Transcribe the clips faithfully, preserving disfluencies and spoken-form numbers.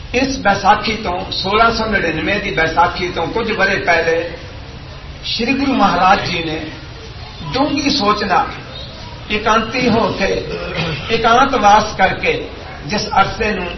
اس بیساکھی تو سولہ سو نڑنوے کی بیساکھی تو کچھ برے پہلے شری گرو مہاراج جی نے ڈونگی سوچنا ایکانتی ہو کے ایکانت واس کر کے جس عرصے نو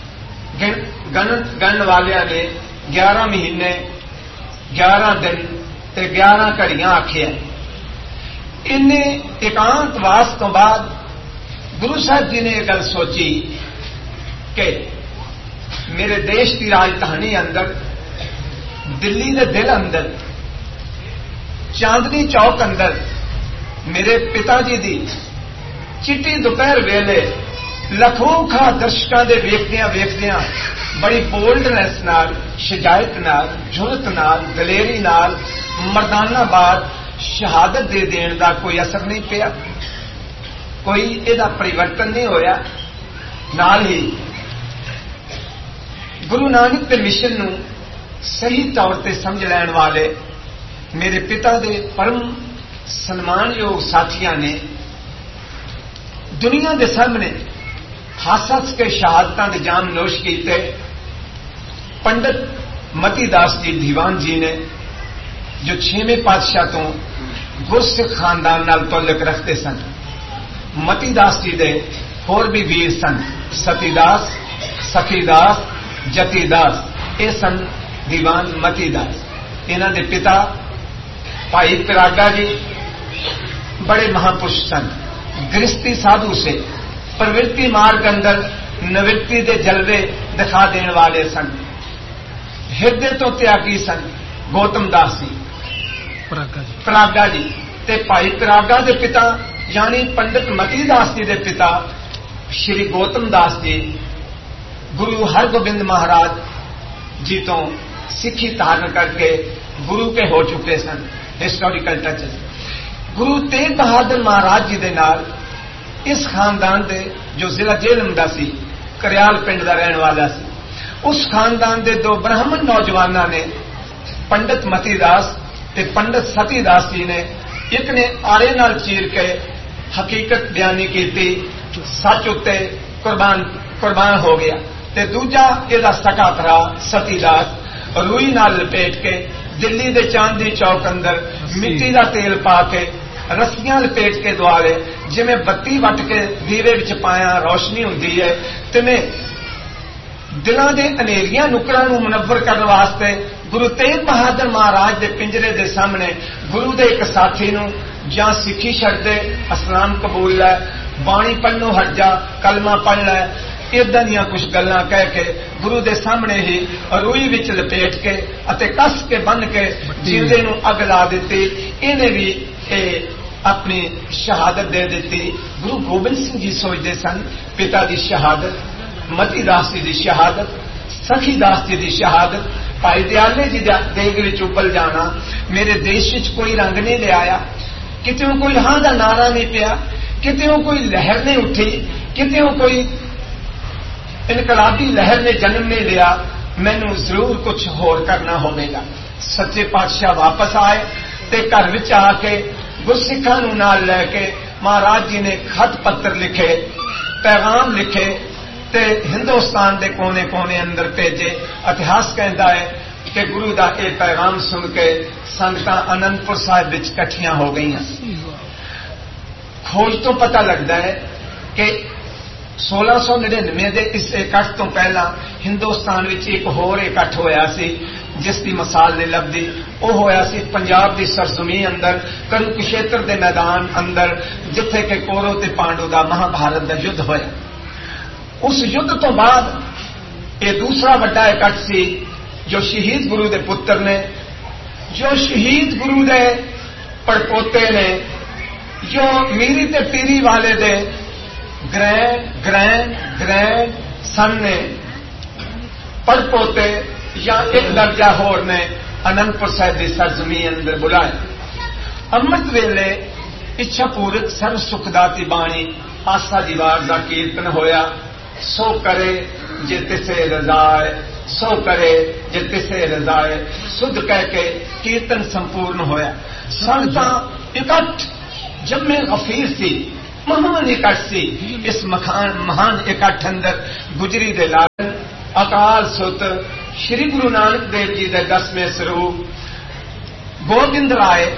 گن والے نے گیارہ مہینے گیارہ دن تے گیارہ گھڑیاں آخیا. ان ایکانت واس تو بعد گرو صاحب جی نے یہ گل سوچی کہ میرے دیش کی راجدھانی اندر دلی کے دل اندر چاندنی چوک اندر میرے پتا جی دی چٹی دوپہر ویلے لکھوکھا درشکاں دے ویکھدیاں ویکھدیاں بڑی بولڈنس نال شجاعت نال جرت نال دلیری نال مردانہ بعد شہادت دے دین دا کوئی اثر نہیں پیا, کوئی یہ پریورتن نہیں ہویا. نال ہی گرو نانک کے مشن نو صحیح طور تے سمجھ لین والے میرے پتا دے پرم سنمان یوگ ساتھیاں نے دنیا دے سامنے ہس ہس کے شہادتاں دے جام نوش کیتے. پنڈت متی داس جی دیوان جی نے جو چھویں پادشاہ تو گرسکھ خاندان نال تعلق رکھتے سن. متی داس جی دے ہور بھی ویر سن, ستی داس, سخی داس, جتی داس, یہ سن دیوان متی داس. انہوں دے پتا بھائی پراگا جی بڑے مہاپرش سن, گرستی سادھو سے پروتی مارگ اندر نوتی دے جلوے دکھا دین والے سن. ہردے تو تیاگی سن گوتم داس جی پراگا جی تے بھائی پراگا دے پتا یعنی پنڈت متی داس جی دے پتا شری گوتم داس جی گرو ہر گوبند مہاراج جی تو سکھی دھارن کر کے گرو کے ہو چکے سن. ہسٹوریکل ٹچز گرو تیگ بہادر مہاراج جی دے نال اس خاندان دے جو ضلع جہلم دا سی کریال پنڈ دا رہن والا سی, اس خاندان دے دو برہمن نوجوانوں نے پنڈت متی داس تے پنڈت ستی داس جی نے ایک نے آرے نال چیر کے حقیقت بیانی کی سچ اتنے قربان قربان ہو گیا تے دوجا یہ سکا بھرا ستی داس روئی نال لپیٹ کے دلی دے چاندنی چوک اندر مٹی دا تیل پا کے رسیاں لپیٹ کے دوارے جویں بتی وٹ کے دیوے وچ پایا روشنی ہوندی ہے تمہیں دلاں دے انیریاں نکڑاں نوں منور کرن واسطے گرو تیگ بہادر مہاراج دے پنجرے دے سامنے گرو دے ایک ساتھی نوں جاں سکھی چھڈ دے اسلام قبول لے, بانی پڑھنوں ہٹ جا, کلمہ پڑھ لے, ادھر دیا کچھ گلاں کہہ کے گرو دے سامنے ہی روئی وچ لپیٹ کے اتے کس کے بن کے جیندے نوں اگ لا دیتی. انہیں بھی اے اپنی شہادت دے دیتی. گرو گوبند سنگھ جی سوچتے سن پتا دی شہادت, متی داس جی دی شہادت, سخی داس جی دی شہادت, بھائی دیالے جی دیگ وچ ابل جانا میرے دیش وچ کوئی رنگ نہیں لے آیا, کتوں کوئی ہاں دا نعرہ نہیں پیا, کتوں کوئی لہر نہیں اٹھی, کتوں کوئی انقلابی لہر نے جنم نہیں لیا. مینوں ضرور کچھ ہور کرنا ہوے گا. سچے پادشاہ واپس آئے تے گھر وچ آ کے گرسکھاں نوں نال لے کے مہاراج جی نے خط پتر لکھے, پیغام لکھے تے ہندوستان دے کونے کونے اندر بھیجے. اتہاس کہندا ہے کہ گرو دا اے پیغام سن کے سنگتاں آنند پور صاحب وچ کٹھیاں ہو گئیاں. کھوج تو پتہ لگتا ہے کہ سولہ سو نڑنوے دے اس اکٹھ تو پہلا ہندوستان وچ ایک ہور اکٹھ ہویا سی جس کی مثال نہیں لبھی. وہ ہویا سی پنجاب دی سرزمین اندر کرکشیتر دے میدان اندر جتھے کہ کورو تے پانڈو دا مہا بھارت دا یدھ ہویا. اس یدھ تو بعد یہ دوسرا بڑا اکٹھ سی جو شہید گرو دے پتر نے, جو شہید گرو دے پڑپوتے نے, جو میری تے پیری والے دے گرینڈ گرینڈ گرینڈ سن نے پڑپوتے یا ایک درجہ ہور نے آنند پور صاحب دی سرزمین اندر بلائے. امرت ویلے اچھا پورت سر سکھ داتی بانی آسا دیوار دا کیرتن ہویا. سو کرے جے تسے رضائے, سو کرے جے تسے رضائے, سدھ کہہ کے کیرتن سمپورن ہویا. سنگتاں اکٹھ جمع غفیر سی, مہان اکٹھ سی. اس مکان مہان اکٹھ اندر گجری دے لال ਅਕਾਲ ਸੁਤ ਸ਼੍ਰੀ ਗੁਰੂ ਨਾਨਕ ਦੇਵ ਜੀ ਦੇ ਦਸਵੇਂ ਸਰੂਪ ਗੋਬਿੰਦ ਰਾਏ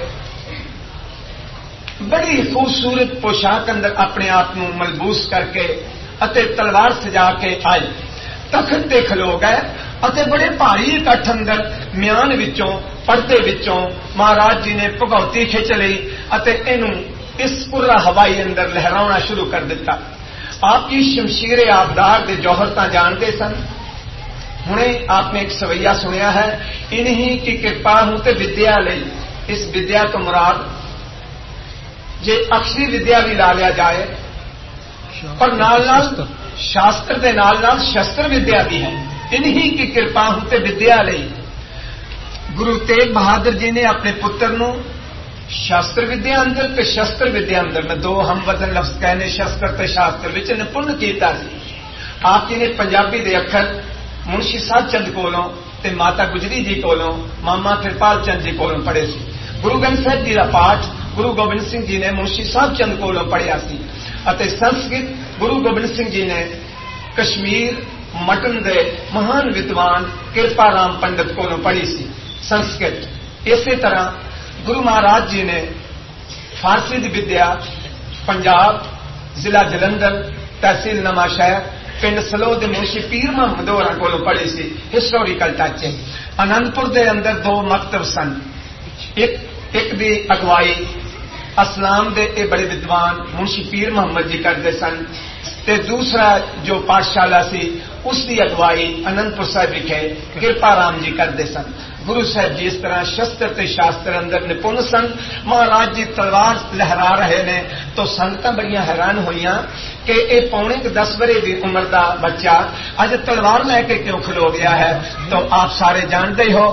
ਬੜੀ ਖੂਬਸੂਰਤ ਪੋਸ਼ਾਕ ਅੰਦਰ ਆਪਣੇ ਆਪ ਨੂੰ ਮਲਬੂਸ ਕਰਕੇ ਅਤੇ ਤਲਵਾਰ ਸਜਾ ਕੇ ਆਏ, ਤਖਤ ਤੇ ਖਲੋ ਗਏ ਅਤੇ ਬੜੇ ਭਾਰੀ ਇਕੱਠ ਅੰਦਰ ਮਿਆਨ ਵਿੱਚੋਂ ਪਰਦੇ ਵਿੱਚੋਂ ਮਹਾਰਾਜ ਜੀ ਨੇ ਭਗੌਤੀ ਖਿੱਚ ਲਈ ਅਤੇ ਇਹਨੂੰ ਇਸ ਪੁਰਾ ਹਵਾਈ ਅੰਦਰ ਲਹਿਰਾਉਣਾ ਸ਼ੁਰੂ ਕਰ ਦਿੱਤਾ। ਆਪ ਜੀ ਸ਼ਮਸ਼ੀਰ ਆਬਦਾਰ ਦੇ ਜੌਹਰ ਤਾਂ ਜਾਣਦੇ ਸਨ। ਹੁਣੇ आपने एक सवैया सुनिया है, इन्हीं की कृपा हूं ते विद्या लई। इस विद्या तो मुराद जे अक्षरी विद्या भी ला लिया जाए पर नाल नाल शास्त्र दे नाल नाल शस्त्र विद्या भी है। इन्हीं की कृपा हूं ते विद्या लई गुरु तेग बहादुर जी ने अपने पुत्र नूं शास्त्र विद्या अंदर ते शस्त्र विद्या अंदर मैं दो हम वतन लफ्ज कहने शस्त्र ते शास्त्र विच निपुण कीता सी। आप जी ने पंजाबी दे अखर मुंशी साहब चंद कोलों ते माता गुजरी जी कोलों मामा कृपाल चंद जी कोलों पढ़े सी। गुरु ग्रंथ साहिब जी का पाठ गुरु गोबिंद सिंह जी ने मुंशी साहब चंद कोलों पढ़िया सी अते संस्कृत गुरु गोबिंद सिंह जी ने कश्मीर मटन दे महान विद्वान कृपा राम पंडित कोलों पढ़ी सी संस्कृत। इसी तरह गुरु महाराज जी ने फारसी की विद्या पंजाब जिला जलंधर तहसील नवांशहर पिंड सलोह के मुंशी पीर मुहम्मद होरां कोलों पढ़ी सी। हिस्टोरिकल टच है। आनंदपुर के अंदर दो मकतब सन, एक एक दी अगवाई असलाम दे ए बड़े विद्वान मुंशी पीर मुहम्मद जी करते सन ते दूसरा जो पाठशाला सी उसकी अगवाई आनंदपुर साहिब विखे कृपा राम जी करते सन। गुरु साहब जी इस तरह शस्त्र ते शास्त्र अंदर निपुण सन। महाराज जी तलवार लहरा रहे ने तो संगतां बड़ियां हैरान होईयां कि यह पौने दस वरे की उम्र का बच्चा अज तलवार लैके क्यों खलो गया है। तो आप सारे जानते हो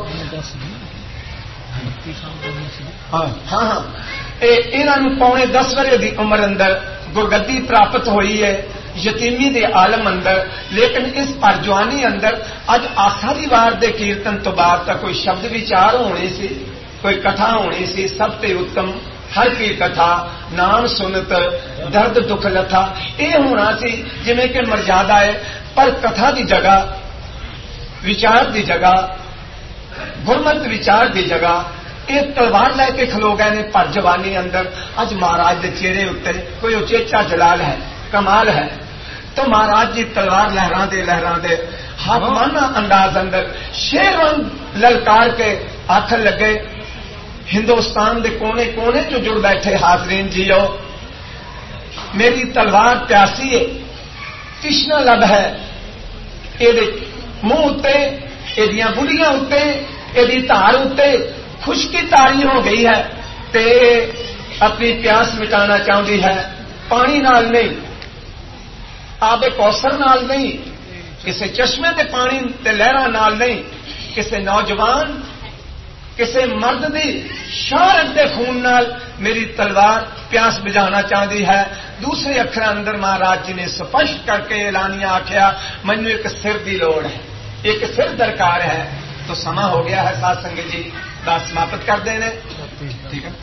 हाँ हाँ इन्हों पौने दस वरे की उम्र अंदर गुरगद्दी प्राप्त हुई है यतीमी दे आलम अंदर, लेकिन इस परजवानी अंदर अज आखा दी वार दे कीर्तन तो बाद तक कोई शब्द विचार होने सी, कोई कथा होनी सी। सब ते उत्तम हर की कथा नाम सुनत दर्द दुख लथा ये होना सी जिमें कि मर्यादा है। पर कथा की जगह विचार की जगह गुरमत विचार की जगह ये तलवार लैके खलो गए ने पर जवानी अंदर। अज महाराज के चेहरे उत्ते कोई उचेचा जलाल है, कमाल है। तो महाराज जी तलवार लहरा दे लहरा दे हाकमाना अंदाज अंदर शेर ललकार के आखन लगे हिंदुस्तान के कोने कोने चो जुड़ बैठे हाजरीन जियो, मेरी तलवार प्यासी है, तिश्ना लब है ये मुंह उत्ते एदियां बुढ़ियां उत्ते एदी धार उत्ते खुशकी तारी हो गई है ते अपनी प्यास मिटाना चाहती है। पानी नाल नहीं, आबे कौसर नाल नहीं, किसी चश्मे के पानी ते लहरा नाल नहीं, किसी नौजवान किसी मर्द की शहारत के खून नाल मेरी तलवार प्यास बुझाना चाहती है। दूसरे अखर अंदर महाराज जी ने स्पष्ट करके ऐलानिया आख्या मैनू एक सिर की लोड़ है, एक सिर दरकार है। तो समा हो गया है साध संगत जी दास समाप्त कर देने। ठीक है।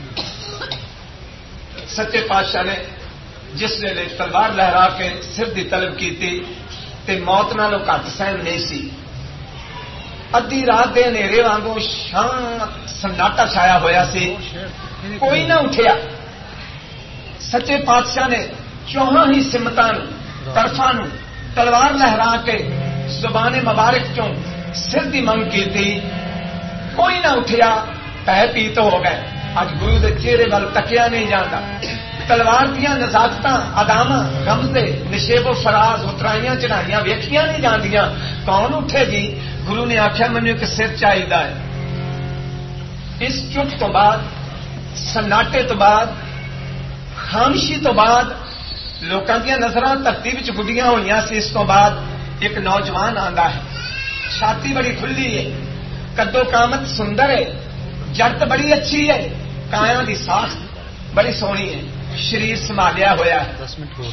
सच्चे पातशाह ने जिस वेले तलवार लहरा के सिर की तलब की ते मौत नालों घट सहन नहीं सी। अद्धी रात के हनेरे वांगू शांत सन्नाटा छाया होया सी, कोई ना उठिया। सच्चे पातशाह ने चौहां ही सिमतां तरफां नूं तलवार लहरा के जुबाने मुबारक चों सिर की मंग की थी, कोई ना उठिया। पै पीत हो गए। अज गुरु के चेहरे वाल तकिया नहीं जाता। तलवार दियां नजाकतां अदामा गमजे निशेबो फराज उतराइयां चढ़ाइयां वेखियां नहीं जांदियां। कौन उठे जी? गुरु ने आख्या मैनू एक सिर चाहिदा है। इस चुप तो बाद सन्नाटे तो बाद खामोशी तो बाद लोकां दियां नजरां धरती विच गुड्डियां होईयां सी। इस तो बाद एक नौजवान आंदा है, छाती बड़ी खुली है, कद्दो कामत सुंदर है, जट बड़ी अच्छी है, काया की साख बड़ी सोहनी है, शरीर संभालिया होया है,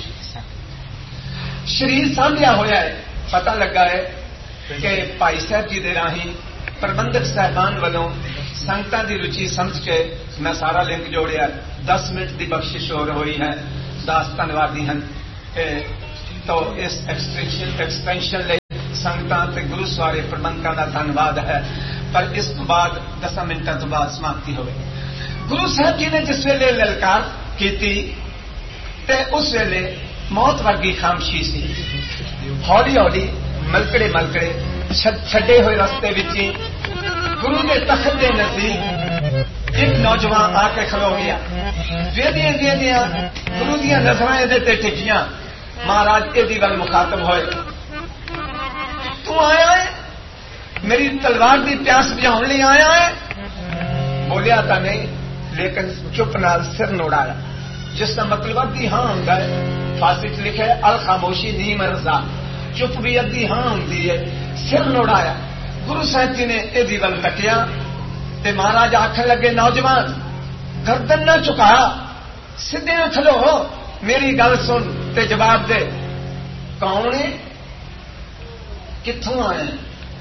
शरीर सांभिया होया है। पता लगा है कि भाई साहब जी दे राही प्रबंधक साहबान वालों संगतां दी रुचि समझ के मैं सारा लिंक जोड़िया। दस मिनट की बख्शिश हो रही है। दास धन्यवादी हैं। तो इस एक्सटेंशन एक्सटेंशन ਸੰਗਤਾਂ ਤੇ ਗੁਰੂ ਸਵਾਰੇ ਪ੍ਰਬੰਧਕਾਂ ਦਾ ਧੰਨਵਾਦ ਹੈ। ਪਰ ਇਸ ਤੋਂ ਬਾਅਦ ਦਸਾਂ ਮਿੰਟਾਂ ਤੋਂ ਬਾਅਦ ਸਮਾਪਤੀ ਹੋਵੇ। ਗੁਰੂ ਸਾਹਿਬ ਜੀ ਨੇ ਜਿਸ ਵੇਲੇ ਲਲਕਾਰ ਕੀਤੀ ਤੇ ਉਸ ਵੇਲੇ ਮੌਤ ਵਰਗੀ ਖਾਮੋਸ਼ੀ ਸੀ। ਹੌਲੀ ਹੌਲੀ ਮਲਕੜੇ ਮਲਕੜੇ ਛੱਡੇ ਹੋਏ ਰਸਤੇ ਵਿੱਚ ਹੀ ਗੁਰੂ ਦੇ ਤਖਤ ਦੇ ਨਜ਼ਦੀਕ ਇੱਕ ਨੌਜਵਾਨ ਆ ਕੇ ਖਲੋ ਗਿਆ। ਵੇਦੀਆਂ ਵੇਦੀਆਂ ਗੁਰੂ ਦੀਆਂ ਨਜ਼ਰਾਂ ਇਹਦੇ ਤੇ ਟਿਕੀਆਂ। ਮਹਾਰਾਜ ਇਹਦੀ ਵੱਲ ਮੁਖਾਤਬ ਹੋਏ, ਤੂੰ ਆਇਆ ਹੈ ਮੇਰੀ ਤਲਵਾਰ ਦੀ ਪਿਆਸ ਬੁਝਾਉਣ ਲਈ ਆਇਆ ਹੈ? ਬੋਲਿਆ ਤਾਂ ਨਹੀਂ, ਲੇਕਿਨ ਚੁੱਪ ਨਾਲ ਸਿਰ ਨੋੜਾਇਆ, ਜਿਸ ਦਾ ਮਤਲਬ ਅੱਧੀ ਹਾਂ ਹੁੰਦਾ ਹੈ। ਫਾਰਸੀ ਚ ਲਿਖਿਆ ਅਲ ਖਾਮੋਸ਼ੀ ਨੀ ਮਰਜ਼ਾ, ਚੁੱਪ ਵੀ ਅੱਧੀ ਹਾਂ ਹੁੰਦੀ ਹੈ। ਸਿਰ ਨੋੜਾਇਆ। ਗੁਰੂ ਸਾਹਿਬ ਜੀ ਨੇ ਇਹਦੀ ਵੱਲ ਤੱਕਿਆ ਤੇ ਮਹਾਰਾਜ ਆਖਣ ਲੱਗੇ, ਨੌਜਵਾਨ ਗਰਦਨ ਨਾ ਝੁਕਾ, ਸਿੱਧੇ ਖਲੋ, ਮੇਰੀ ਗੱਲ ਸੁਣ ਤੇ ਜਵਾਬ ਦੇ। ਕੌਣ ਹੈ? ਕਿੱਥੋਂ ਆਇਆ?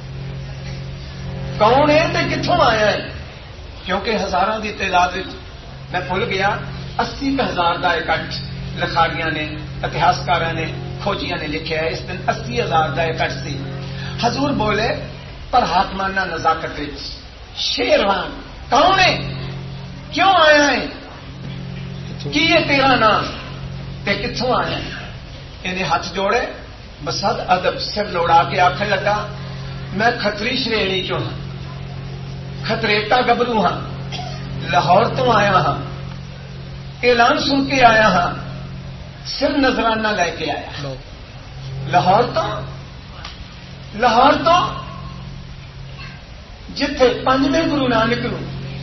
ਕੌਣ ਹੈ ਤੇ ਕਿੱਥੋਂ ਆਇਆ ਹੈ? ਕਿਉਂਕਿ ਹਜ਼ਾਰਾਂ ਦੀ ਤਾਦਾਦ ਵਿੱਚ, ਮੈਂ ਭੁੱਲ ਗਿਆ, अस्सी हज़ार का इकट्ठ लिखारियां ने, इतिहासकारों ने, खोजियां ने लिखा है। इस दिन अस्सी हजार का इकट्ठ सी। हजूर बोले पर हाकमाना नजाकत विच, शेरवान कौन है, क्यों आया है, की है तेरा नाम ते कित्थों आया है? इन्हें हाथ जोड़े, बसद अदब सिर लोड़ा के आखन लगा, मैं खतरी श्रेणी चो हाँ, खतरेटा गबरू हाँ, लाहौर तो आया हाँ, ऐलान सुन के आया हाँ, सिर नजराना लेके आया। लाहौर तो लाहौर तो जिथे पंजवें गुरु नानक नूं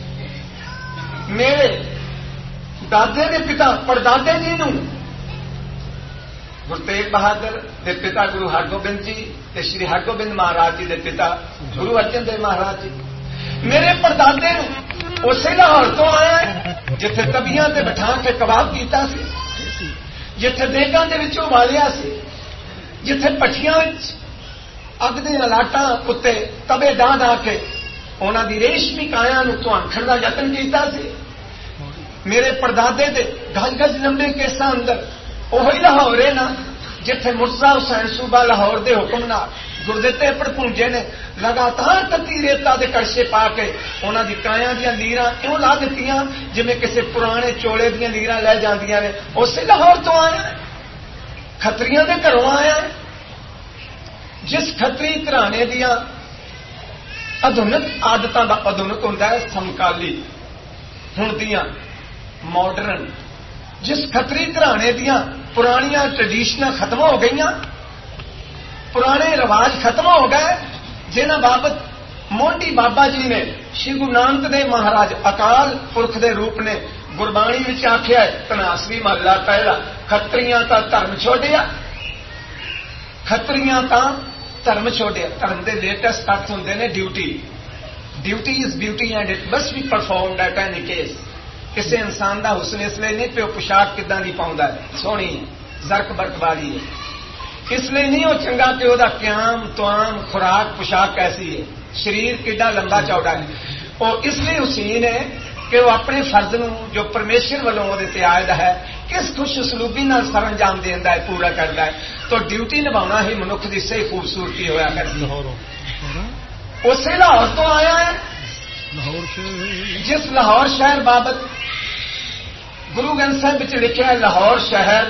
मेरे दादे के पिता परदादे जी नूं गुरु तेग बहादुर के पिता गुरु हरगोबिंद जी ते श्री हरगोबिंद महाराज जी के पिता गुरु अर्जन देव महाराज जी, मेरे परदादे नूं उसे लाहौर तो आया है जिथे तबियां ते बिठा के कबाब कीता सी, जिथे देगां दे विच उबालिया सी, जिथे भट्ठियां विच अग दे लाटां उत्ते तबे दा दा के उन्हां दी रेशमी काया नूं धुआंखण दा यतन कीता सी। मेरे परदादे दे गज गज लंबे केसां अंदर ओही लाहौर है ना जिथे मुर्जा हुसैन सूबा लाहौर दे हुक्म नाल गुरदिते भड़पूंजे ने लगातार तत्ती रेता दे कड़छे पा के उन्हां दी कायां दियां लीरां इउं ला दित्तियां जिवें किसी पुराने चोले दियां लीरां लै जांदियां ने। उसे लाहौर तो आया, खतरियां दे घरों आया। जिस खतरी घराने दियां आधुनिक आदतां दा आधुनिक हुंदा है समकाली हुण दियां मॉडर्न, जिस खतरी घराने दियां पुरानियां ट्रेडिशनां खत्म हो गईयां, पुराने रिवाज खत्म हो गए, जिन्हां बाबत मोंडी बाबा जी ने श्री गुरु नानक देव महाराज अकाल पुरख दे रूप ने गुरबाणी विच आख्या है, तनासवी महला पहला, खतरियां तां धर्म छोड़िया, खतरियां तां धर्म छोड़िया। धर्म दे लेटेस्ट अर्थ हुंदे ने duty, duty is beauty and it must be performed at any case. किसी इंसान का हुसन इसलिए नहीं पिओ पोशाक किदां दी पाउंदा है, सोहणी जरक बरक वाली है, इसलिए नहीं वो चंगा कि वह क्याम तुआम खुराक पोशाक कैसी है, शरीर किड्डा लंबा चौड़ा है। और इसलिए हुसीन है कि वह अपने फर्ज नूं जो परमेश्वर वालों उहदे ते आयदा है किस खुश उसलूबी नाल सर अंजाम देंदा है, पूरा करता है। तो ड्यूटी निभाना ही मनुख की सही खूबसूरती होया करती है। उसे लाहौर तो आया है, जिस लाहौर शहर बाबत गुरु ग्रंथ साहिब विच लिखिया है, लाहौर शहर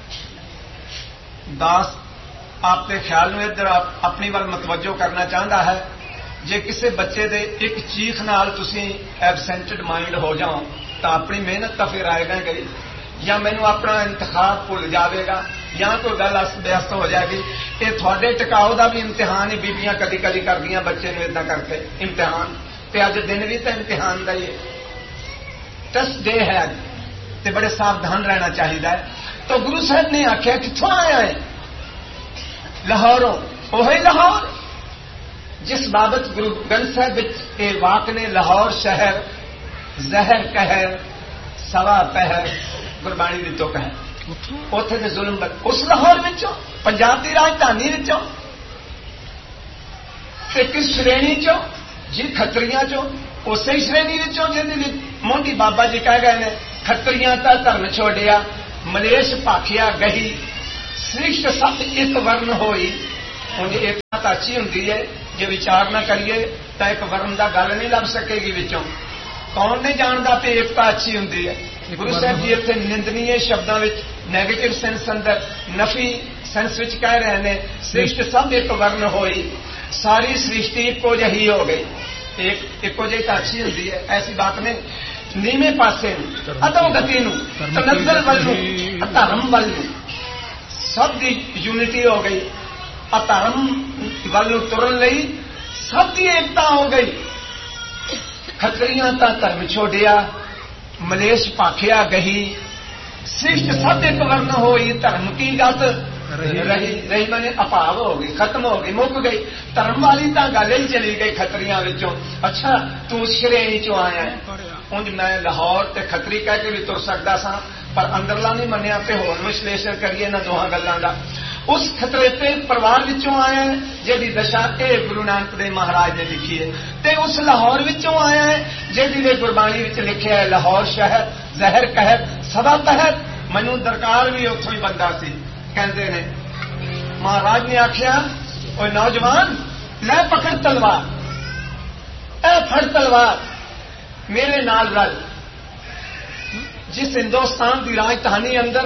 दास आपके ख्याल में इधर आप अपनी वाल मतवजो करना चाहता है। जे किसी बच्चे दे एक चीख नाल तुसी एबसेंटेड माइंड हो जाओ तो अपनी मेहनत तो फिर आएगा करी, या मैनू अपना इंतखाब भुल जाएगा, या कोई गल अस्त व्यस्त हो जाएगी। ये थोड़े टिकाओ का भी इम्तिहान ही बीबियां कदी कदी कर दियां बच्चे नूं इदां करके इम्तिहान, ते अज दिन भी तो इम्तिहान का ही टेस्ट डे है, तो बड़े सावधान रहना चाहिए। तो गुरु साहब ने आख्या कित्थों आया है, लाहौरों, वही लाहौर जिस बाबत गुरु ग्रंथ साहिब विच ये वाक ने, लाहौर शहर जहर कहर सवा पहर गुरबाणी दी तो कहर, उत्थे दे जुल्म बर उस लाहौर विचों, पंजाब की राजधानी विचों, ते किस श्रेणी चो जी, खतरियां चो, उसे श्रेणी विचों जिहदी मोंडी बाबा जी कह गए ने, खतरियां तां धर्म छोड़िया, मलेश भाखिया गही, श्रेष्ठ सत एक वर्ण होई, ہوں ایکتا تو اچھی ہوں جی وچار نہ کریے تو ایک ورن کا گل نہیں لب سکے گی وچوں کون نہیں جانتا پہ ایکتا اچھی ہوں گرو صاحب جی اتنے نندنی شبدوں نیگیٹو سینس اندر نفی سینس کہہ رہے ہیں سرشٹ سب ایک ورن ہوئی ساری سرشٹی ایکو جہی ہو گئی ایکو جہی تو اچھی ہوں ایسی بات نہیں نیویں پاسے ادم گتی تنزل ول دھرم ول سب کی یونٹی ہو گئی ادھرم ول ترن لئی سب کی ایکتا ہو گئی کھتریاں تا دھرم چھوڑیا ملیش پاکھیا گہی سرشٹ سب ایک ورن ہوئی دھرم کی گت رہی رہی میں نے اپاو ہو گئی ختم ہو گئی مک گئی دھرم والی تو گل ہی چلی گئی کھتریاں اچھا تو شرینی چ آیا انج میں لاہور تے کھتری کہہ کے بھی تر سکتا سا پر اندرلا نہیں منیا تے ہور وشلیشن کریے نہ دونوں گلوں کا اس خطرے تے پروار وچوں آیا ہے جہی دشا اے گرو نانک دیو مہاراج نے لکھی ہے تے اس لاہور وچوں آیا ہے جہی گربانی وچ لکھیا ہے لاہور شہر زہر قہر سدا تحت مینوں درکار بھی اتوں ہی بندہ سی کہندے نے مہاراج نے آخیا اوے نوجوان لے پکڑ تلوار اے پھڑ تلوار میرے نال رل جس ہندوستان کی راجدھانی اندر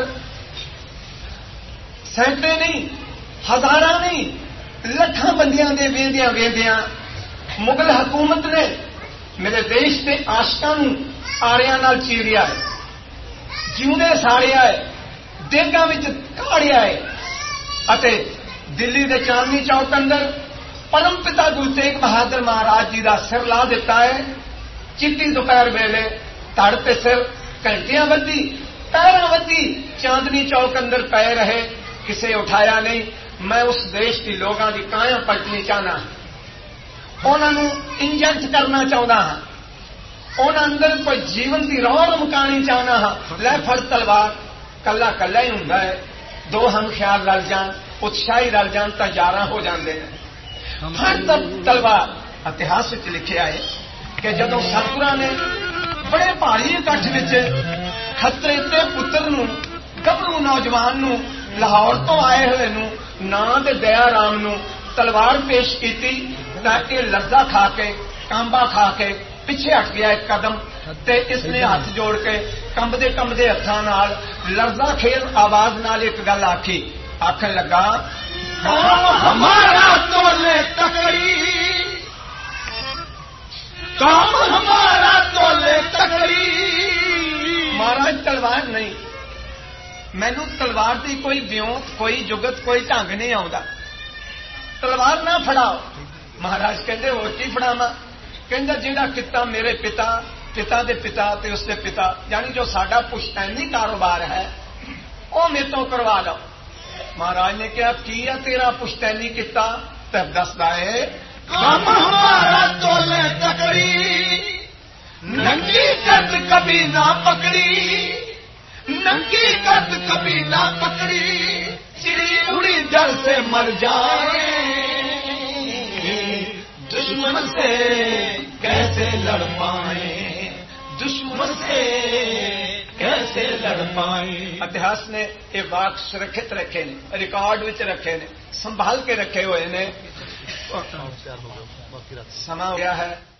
سینکڑے نہیں ہزار نہیں لکھاں بندیاں دے ویندیاں ویندیاں مغل حکومت نے میرے دیش کے آشکاں آڑیاں نال چیریا ہے جیوندے ساڑیا ہے دیگاں وچ کاڑیا ہے اتے دلی دے چاندنی چوک اندر پرم پتا گرو تیگ بہادر مہاراج جی دا سر لا دیتا ہے چٹی دوپہر ویلے تڑ تے سر گھنٹیاں ودی پیراں ودی چاندنی چوک اندر پے رہے کسے اٹھایا نہیں میں اس دیش کی لوگوں کی کایا پلٹنی چاہنا انہوں انجنٹ کرنا چاہتا ہاں انہوں اندر کوئی جیون کی روح مکانی چاہنا ہاں لے پھڑ تلوار کلا کلا ہی ہوں دو ہم خیال رل جان اتشاہی رل جان تو یارہ ہو جاندے ہیں پھڑ تلوار اتہاس لکھیا ہے کہ جدو ستگراں نے بڑے بھاری اکٹھ خطرے تے پتر نو گبرو نوجوان نو لاہور تو آئے ہوئے نو نام دے دیا رام نو تلوار پیش کیتی تاکہ لرزہ کھا کے کانبا کھا کے پیچھے ہٹ گیا ایک قدم تے اس نے ہاتھ جوڑ کے کمبدے کمبدے ہاتھاں نال لرزہ کھیل آواز نال ایک گل آکھی آکھن لگا ہمارا تولے تکڑی کام ہمارا تولے تکڑی مہاراج تلوار نہیں مینو تلوار کی کوئی بیوت کوئی جگت کوئی ڈنگ نہیں آتا تلوار نہ فڑاؤ مہاراج کہتے ہو کی فڑاوا کہندا جہاں کتا میرے پتا پتا دے پتا تے اس دے پتا یعنی جو ساڈا پشتینی کاروبار ہے وہ میرے تو کروا لو مہاراج نے کہا کی ہے تیرا پشتینی کتا تب دسدا ہے کام ہمارا تولے تکڑی ننگی کرد کبھی نہ پکڑی ننگی کرد کبھی نہ پکڑی چڑی اڑی جل سے مر جائے دشمن سے کیسے لڑ پائیں دشمن سے کیسے لڑ پائیں اتہاس نے یہ واقع سرکھت رکھے نے ریکارڈ وچ رکھے نے سنبھال کے رکھے ہوئے نے سما ہو گیا ہے